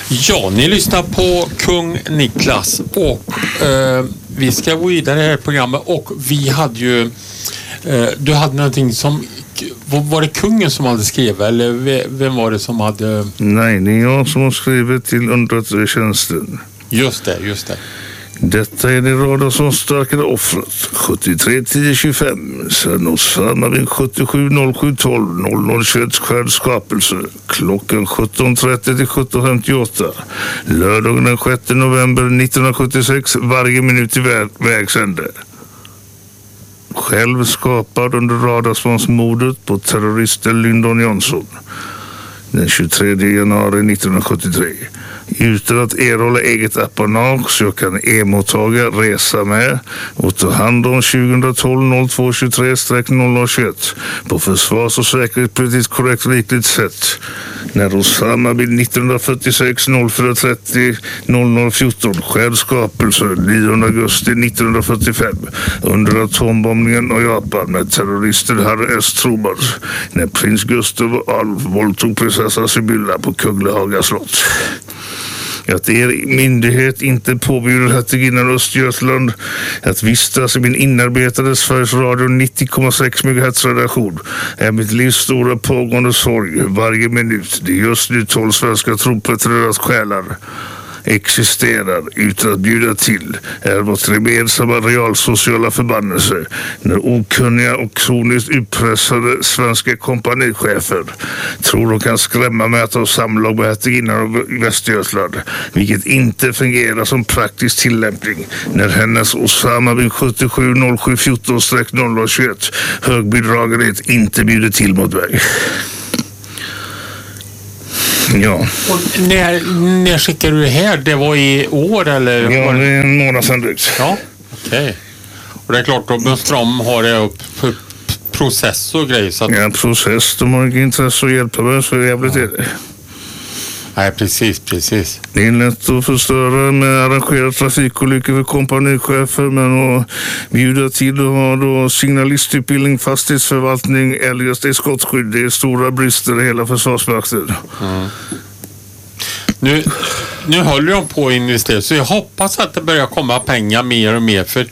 Ja, ni lyssnar på Kung Niklas och vi ska gå vidare i det här programmet och vi hade ju du hade någonting som var det kungen som hade skrivit eller vem var det som hade? Nej, det är jag som har skrivit till underrättelsetjänsten. Just det. Detta är det radarsonstarkade offret. 731025. Sen Osama bin 770712 0021 skärskapelse. Klockan 17.30 till 17.58. Lördagen den 6 november 1976. Varje minut i vägsände. Själv skapad under radarsponsmordet på terroristen Lyndon Johnson den 23 januari 1973. Utan att erhålla eget apanage så jag kan emottaga, resa med och ta hand om 2012-02-23-0021 på försvars- och säkerhetspolitiskt korrekt riktigt sätt. När Osama bin 1946 0430 0014 själv skapelse 9 augusti 1945 under atombombningen av Japan med terroristen Harry S. Truman när prins Gustav Adolf våldtog prinsessa Sibylla på Kunglihaga slott. Att er myndighet inte påbjuder hertiginnan Östergötland att vistas i min inarbetade Sveriges Radio 90,6 MHz redaktion är mitt livs stora pågående sorg varje minut. Det är just nu 12 svenska trupper till deras själar existerar utan att bjuda till är vårt gemensamma realsociala förbannelse när okunniga och kroniskt utpressade svenska kompanichefer tror de kan skrämma med att ta samlag med hertiginnan av Västergötland, vilket inte fungerar som praktisk tillämpning när hennes Osama bin 770714-0021 högbidragenhet inte bjuder till mot mig. Ja. Och när skickade du det här? Det var i år eller? Ja, det är en månad sedan drygt. Ja, okej. Och det är klart, då måste de ha det upp för process och grejer. Så att... Ja, process. De har inget intresse att hjälpa mig, så jävligt är det. Nej, precis. Det är lätt att förstöra med arrangerade trafikolyckor för kompanichefer, men att bjuda till och ha då signalistutbildning, fastighetsförvaltning, eljest det är skottskydd. Det är stora brister i hela försvarsmakten. Mm. Nu håller de på att investera, så jag hoppas att det börjar komma pengar mer och mer, för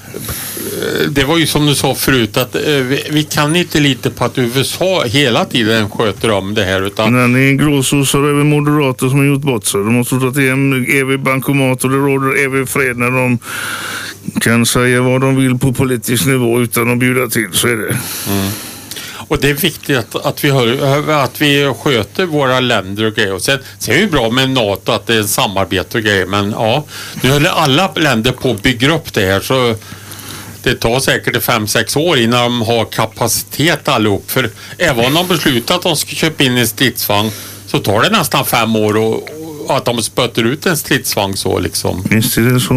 det var ju som du sa förut att vi kan inte lita på att USA hela tiden sköter om det här, utan... Nej, det är gråsossar över moderater som har gjort bort sig. De har trott att det är en evig bankomat och det råder evig fred när de kan säga vad de vill på politisk nivå utan att bjuda till, så är det. Mm. Och det är viktigt att vi sköter våra länder och grejer. Och sen är det bra med NATO att det är en samarbete och grejer. Men ja, nu håller alla länder på att bygga upp det här, så det tar säkert 5-6 år innan de har kapacitet allihop. För även om de beslutar att de ska köpa in en stridsvagn så tar det nästan 5 år och att de spötter ut en stridsvagn så liksom. Visst är det så.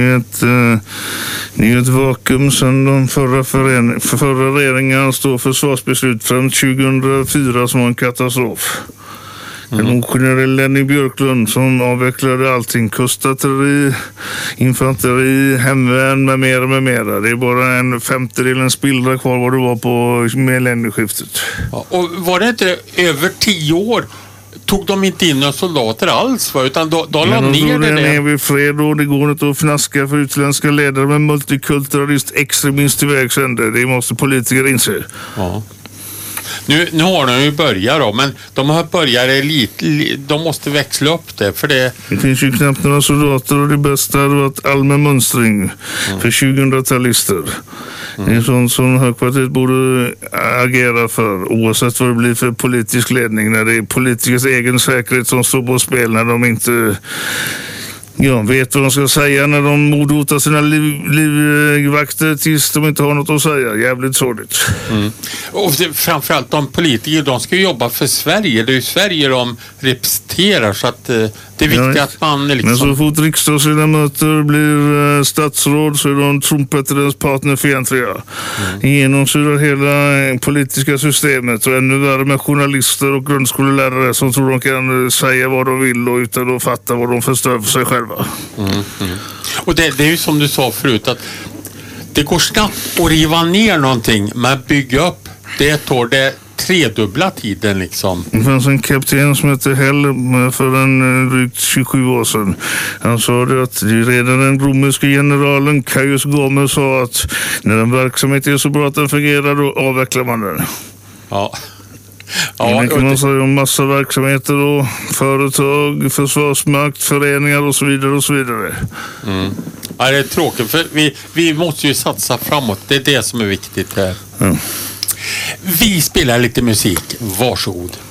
Det är ett vakuum sedan de förra regeringen står försvarsbeslut fram 2004 som var en katastrof. En ogenerell Lenny Björklund som avvecklade allting, kustartilleri, infanteri, hemvärn med mera. Det är bara en 50-del spillra kvar vad det var på millennieskiftet. Ja, och var det inte över 10 år tog de inte in några soldater alls, utan då la ner det. Det är vid fred och det går inte att fnaska för utländska ledare med multikulturalist extremist i vägsände. Det måste politiker inse. Ja. Nu har de ju börjat då, men de har börjat de måste växla upp det, för det finns ju knappt några soldater och det bästa hade varit allmän mönstring för 2000-talister. Det är sånt som högkvarteret borde agera för, oavsett vad det blir för politisk ledning, när det är politikers egen säkerhet som står på spel, när de inte vet vad de ska säga, när de mordhotar sina livvakter tills de inte har något att säga. Jävligt sorgligt. Mm. Och framförallt de politiker, de ska jobba för Sverige. Det är ju Sverige de representerar, så att det är viktigt att man liksom... Men så fort riksdagsledamöter blir statsråd så är de trumpetterens partnerfientliga. Genomsyrar hela politiska systemet, och ännu värre med journalister och grundskolelärare som tror de kan säga vad de vill och utan att fatta vad de förstör för sig själva. Och det är ju som du sa förut, att det går snabbt att riva ner någonting, men bygga upp det tar det tredubbla tiden liksom. Det fanns en kapten som hette Hell för en drygt 27 år sedan. Han sa det att redan den romerska generalen Caius Gomez sa att när en verksamhet är så bra att den fungerar, då avvecklar man den. Ja. Ja, kan man säga om massa verksamheter och företag, försvarsmakt, föreningar och så vidare och så vidare. Mm. Ja, det är tråkigt för vi måste ju satsa framåt. Det är det som är viktigt här. Ja. Vi spelar lite musik. Varsågod.